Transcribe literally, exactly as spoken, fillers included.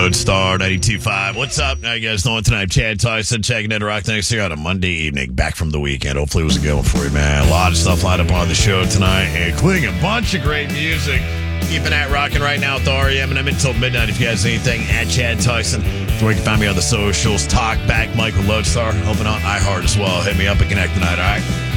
Lodestar ninety-two point five. What's up? How you guys doing tonight? Chad Tyson checking in to Rock Next here on a Monday evening, back from the weekend. Hopefully it was a good one for you, man. A lot of stuff lined up on the show tonight, including a bunch of great music. Keeping that rocking right now with R E M, and I'm until midnight. If you guys need anything, at Chad Tyson. Where you can find me on the socials. Talk back, Michael Lodestar. Open on iHeart as well. Hit me up and connect tonight, all right?